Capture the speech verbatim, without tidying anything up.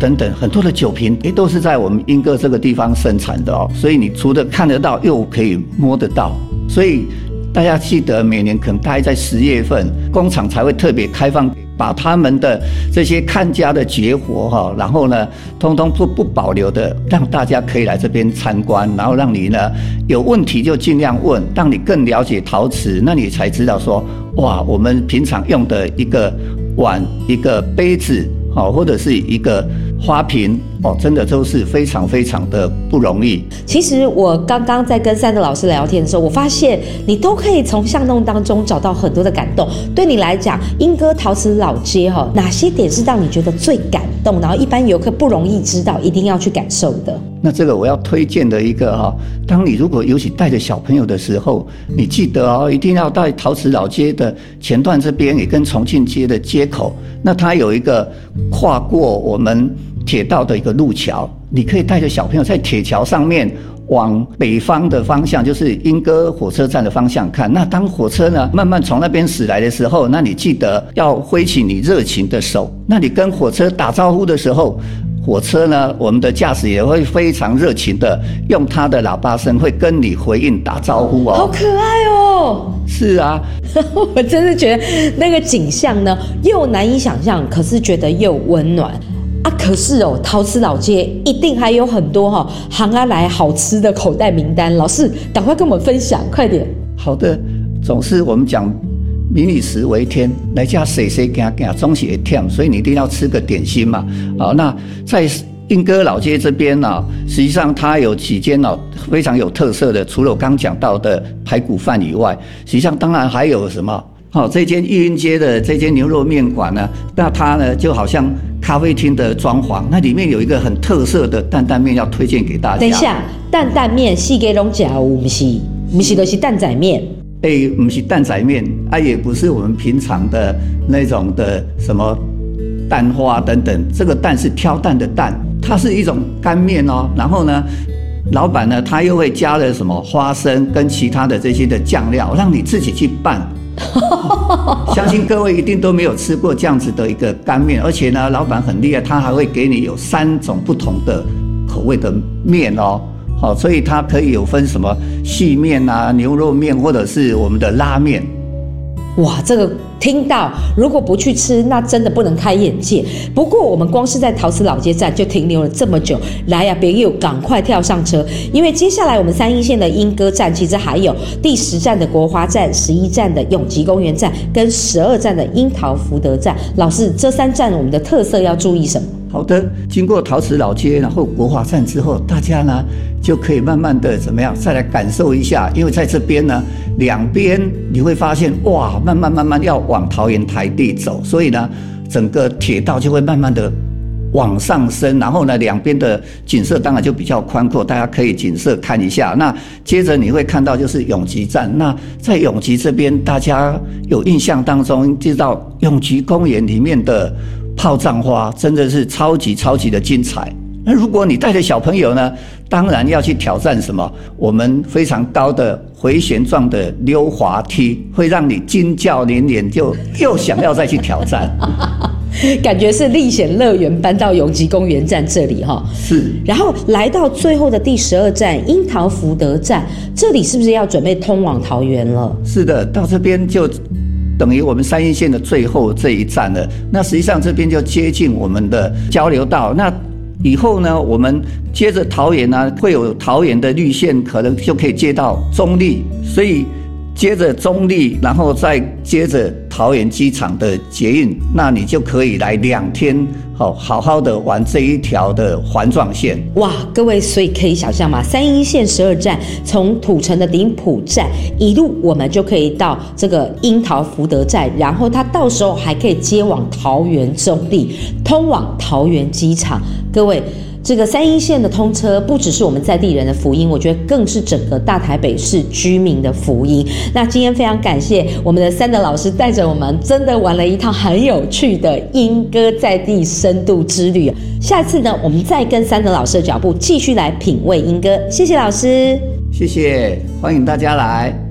等等，很多的酒瓶也都是在我们莺歌这个地方生产的哦。所以你除了看得到，又可以摸得到。所以大家记得，每年可能大概在十月份，工厂才会特别开放，把他们的这些看家的绝活哈，然后呢，通通不不保留的，让大家可以来这边参观，然后让你呢有问题就尽量问，让你更了解陶瓷，那你才知道说，哇，我们平常用的一个碗、一个杯子，哦，或者是一个花瓶，哦，真的都是非常非常的不容易。 其实我刚刚在跟三德老师聊天的时候，我发现你都可以从巷弄当中找到很多的感动。对你来讲，莺歌陶瓷老街哈，哪些点是让你觉得最感动，然后一般游客不容易知道，一定要去感受的？ 那这个我要推荐的一个哈，当你如果尤其带着小朋友的时候，你记得哦，一定要到陶瓷老街的前段这边，也跟重庆街的街口，那它有一个跨过我们铁道的一个路桥，你可以带着小朋友在铁桥上面往北方的方向，就是莺歌火车站的方向看。那当火车呢慢慢从那边驶来的时候，那你记得要挥起你热情的手。那你跟火车打招呼的时候，火车呢，我们的驾驶也会非常热情的用它的喇叭声会跟你回应打招呼哦。 好可爱哦！ 是啊， 我真的觉得那个景象呢，又难以想象，可是觉得又温暖。啊，可是哦，陶瓷老街一定还有很多哈、哦、行啊来好吃的口袋名单，老师赶快跟我们分享，快点。 好的，总是我们讲民以食为天，来家谁谁行行总是会忝，所以你一定要吃个点心嘛。好，那在莺歌老街这边呢、啊，实际上它有几间哦非常有特色的，除了我刚讲到的排骨饭以外，实际上当然还有什么？好、哦，这间育婴街的这间牛肉面馆呢，那它呢就好像咖啡厅的装潢，那里面有一个很特色的担担面要推荐给大家。 等一下，担担面四个拢吃有不是？不是就是担仔面。 哎、欸，不是担仔面啊，也不是我们平常的那种的什么蛋花等等，这个蛋是挑蛋的蛋，它是一种干面哦。然后呢，老板呢他又会加了什么花生跟其他的这些的酱料，让你自己去拌。相信各位一定都没有吃过这样子的一个干面，而且呢，老板很厉害，他还会给你有三种不同的口味的面哦。好，所以它可以有分什么细面啊、牛肉面，或者是我们的拉面。 哇，这个听到如果不去吃，那真的不能开眼界。不过我们光是在陶瓷老街站就停留了这么久，来呀、啊，别友赶快跳上车，因为接下来我们三鶯线的莺歌站其实还有第十站的国华站、十一站的永吉公园站跟十二站的樱桃福德站。老师，这三站我们的特色要注意什么？ 好的，经过陶瓷老街，然后国华站之后，大家呢就可以慢慢的怎么样，再来感受一下，因为在这边呢，两边你会发现，哇，慢慢慢慢要往桃园台地走，所以呢，整个铁道就会慢慢的往上升，然后呢，两边的景色当然就比较宽阔，大家可以景色看一下。那接着你会看到就是永吉站，那在永吉这边，大家有印象当中知道永吉公园里面的炮仗花真的是超级超级的精彩。那如果你带着小朋友呢，当然要去挑战什么？我们非常高的回旋状的溜滑梯，会让你惊叫连连，就又想要再去挑战。 感觉是历险乐园搬到永吉公园站这里哈， 是。 然后来到最后的第十二站樱桃福德站，这里是不是要准备通往桃园了？ 是的，到这边就等于我们三鶯线的最后这一站了。那实际上这边就接近我们的交流道。那以后呢，我们接着桃园呢，会有桃园的绿线，可能就可以接到中坜，所以接着中坜，然后再接着桃园机场的捷运，那你就可以来两天，好好好的玩这一条的环状线。 哇，各位，所以可以想象嘛，三鶯线十二站从土城的顶埔站一路，我们就可以到这个樱桃福德站，然后它到时候还可以接往桃园中坜，通往桃园机场。各位，这个三鶯线的通车不只是我们在地人的福音，我觉得更是整个大台北市居民的福音。那今天非常感谢我们的三德老师带着我们真的玩了一趟很有趣的莺歌在地深度之旅。下次呢，我们再跟三德老师的脚步继续来品味莺歌。谢谢老师， 谢谢，欢迎大家来。